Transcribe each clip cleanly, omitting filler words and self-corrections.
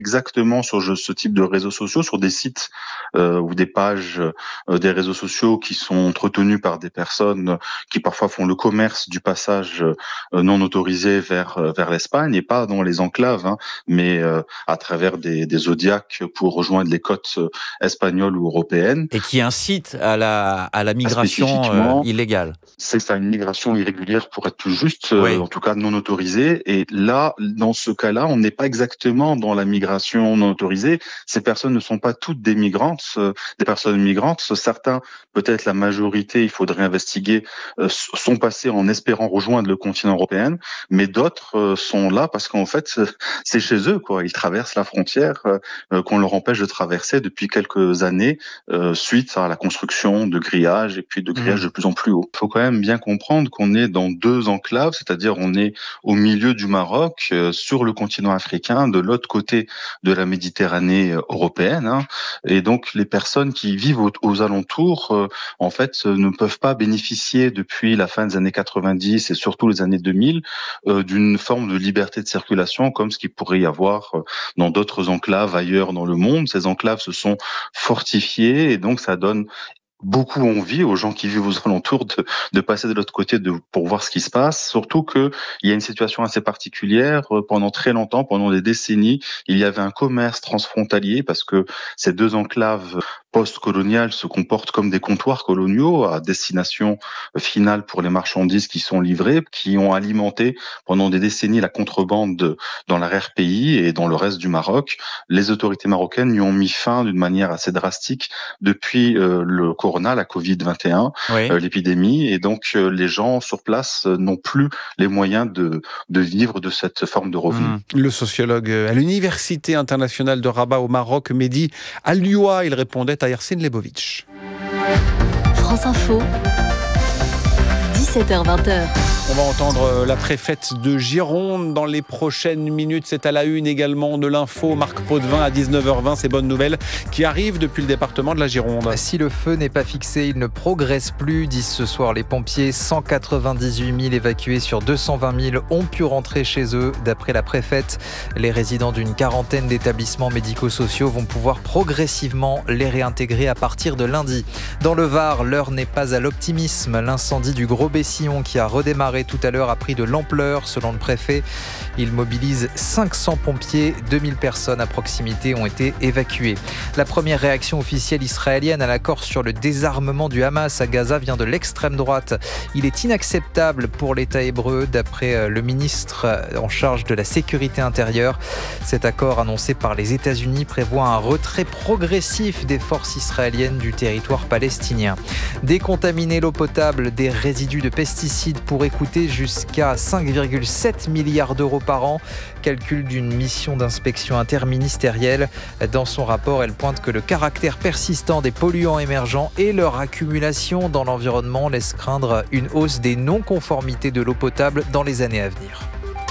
exactement sur ce type de réseaux sociaux, sur des sites ou des pages des réseaux sociaux qui sont entretenus par des personnes qui parfois font le commerce du passage non autorisé vers l'Espagne, et pas dans les enclaves, hein, mais à travers des zodiacs pour rejoindre les côtes espagnoles ou européennes. Et qui incite à la migration Spécifiquement, illégale. c'est ça, une migration irrégulière pour être plus juste, Oui. en tout cas non autorisée. Et là, dans ce cas-là, on n'est pas exactement dans la migration non autorisée. Ces personnes ne sont pas toutes des migrantes, des personnes migrantes. Certains, peut-être la majorité, il faudrait investiguer, sont passés en espérant rejoindre le continent européen, mais d'autres sont là parce qu'en fait, c'est chez eux, quoi. Ils traversent la frontière qu'on leur empêche de traverser depuis quelques années, suite à la construction de grillages et puis de grillages de plus en plus haut. Il faut quand même bien comprendre qu'on est dans deux enclaves, c'est-à-dire on est au milieu du Maroc, sur le continent africain, de l'autre côté de la Méditerranée européenne, hein, et donc les personnes qui vivent aux alentours, en fait, ne peuvent pas bénéficier depuis la fin des années 90 et surtout les années 2000 d'une forme de liberté de circulation comme ce qu'il pourrait y avoir dans d'autres enclaves ailleurs dans le monde. Ces enclaves se sont fortifiées et donc ça donne beaucoup envie aux gens qui vivent aux alentours de passer de l'autre côté pour voir ce qui se passe. Surtout que il y a une situation assez particulière. Pendant très longtemps, pendant des décennies, il y avait un commerce transfrontalier parce que ces deux enclaves post-coloniales se comportent comme des comptoirs coloniaux à destination finale pour les marchandises qui sont livrées, qui ont alimenté pendant des décennies la contrebande dans l'arrière-pays et dans le reste du Maroc. Les autorités marocaines y ont mis fin d'une manière assez drastique depuis le corona, la Covid-21, Oui. L'épidémie, et donc les gens sur place n'ont plus les moyens de vivre de cette forme de revenu. Le sociologue à l'Université internationale de Rabat au Maroc, Mehdi Alioua, il répondait à Yassine Lebovic. France Info, 17h-20h. On va entendre la préfète de Gironde dans les prochaines minutes. C'est à la une également de l'info. Marc Potvin à 19h20. Ces bonnes nouvelles qui arrivent depuis le département de la Gironde. Si le feu n'est pas fixé, il ne progresse plus, disent ce soir les pompiers. 198 000 évacués sur 220 000 ont pu rentrer chez eux. D'après la préfète, les résidents d'une quarantaine d'établissements médico-sociaux vont pouvoir progressivement les réintégrer à partir de lundi. Dans le Var, l'heure n'est pas à l'optimisme. L'incendie du Gros Bessillon qui a redémarré tout à l'heure a pris de l'ampleur, selon le préfet. Il mobilise 500 pompiers, 2000 personnes à proximité ont été évacuées. La première réaction officielle israélienne à l'accord sur le désarmement du Hamas à Gaza vient de l'extrême droite. Il est inacceptable pour l'État hébreu, d'après le ministre en charge de la sécurité intérieure. Cet accord annoncé par les États-Unis prévoit un retrait progressif des forces israéliennes du territoire palestinien. Décontaminer l'eau potable des résidus de pesticides pourrait coûter jusqu'à 5,7 milliards d'euros par an. Calcul d'une mission d'inspection interministérielle. Dans son rapport, elle pointe que le caractère persistant des polluants émergents et leur accumulation dans l'environnement laissent craindre une hausse des non-conformités de l'eau potable dans les années à venir.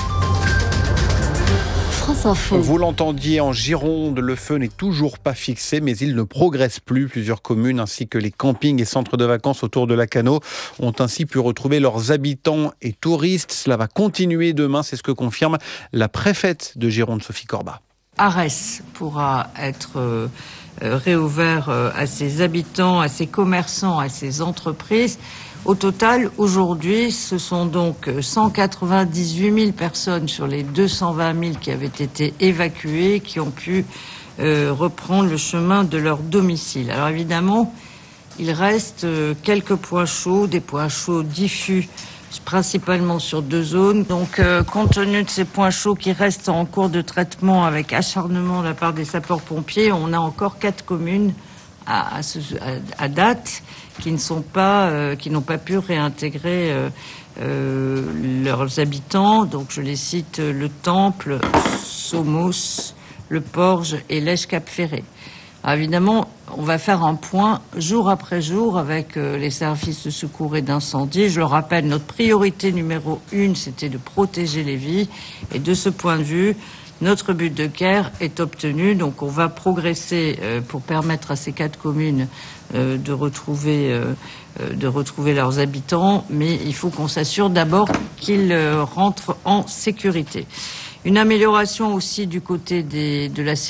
Vous l'entendiez, en Gironde, le feu n'est toujours pas fixé, mais il ne progresse plus. Plusieurs communes ainsi que les campings et centres de vacances autour de Lacanau ont ainsi pu retrouver leurs habitants et touristes. Cela va continuer demain, c'est ce que confirme la préfète de Gironde, Sophie Corbat. Arès pourra être réouvert à ses habitants, à ses commerçants, à ses entreprises. Au total, aujourd'hui, ce sont donc 198 000 personnes sur les 220 000 qui avaient été évacuées, qui ont pu reprendre le chemin de leur domicile. Alors évidemment, il reste quelques points chauds, des points chauds diffus, principalement sur deux zones. Donc, compte tenu de ces points chauds qui restent en cours de traitement avec acharnement de la part des sapeurs-pompiers, on a encore 4 communes à date qui n'ont pas pu réintégrer leurs habitants. Donc je les cite: le Temple, Somos, le Porge et l'Èche-Cap-Ferré. Alors évidemment, on va faire un point jour après jour avec les services de secours et d'incendie. Je le rappelle, notre priorité numéro 1, c'était de protéger les vies. Et de ce point de vue, notre but de guerre est obtenu. Donc on va progresser pour permettre à ces 4 communes de retrouver leurs habitants. Mais il faut qu'on s'assure d'abord qu'ils rentrent en sécurité. Une amélioration aussi du côté de la